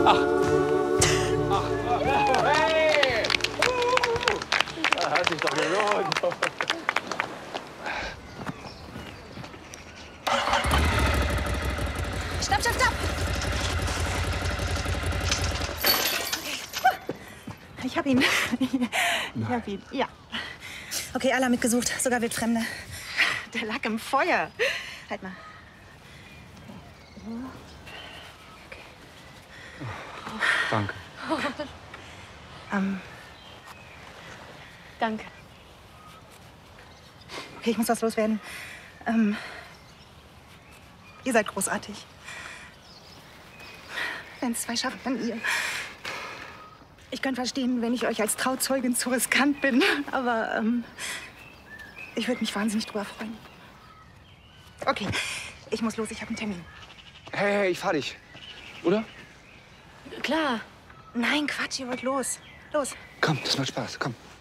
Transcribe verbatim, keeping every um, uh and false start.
Hey! Das hat sich doch gelohnt. Stopp, stopp, stopp! Okay. Ich hab ihn. Ich hab ihn, ja. Okay, alle haben mitgesucht, sogar Wildfremde. Der lag im Feuer. Halt mal. Okay. Danke. Ähm. Danke. Okay, ich muss was loswerden. Ähm. Ihr seid großartig. Wenn es zwei schaffen, dann ihr. Ich könnte verstehen, wenn ich euch als Trauzeugin zu riskant bin. Aber ähm, ich würde mich wahnsinnig drüber freuen. Okay, ich muss los, ich habe einen Termin. Hey, hey, ich fahr dich. Oder? Klar. Nein, Quatsch, ihr wollt los. Los. Komm, das macht Spaß. Komm.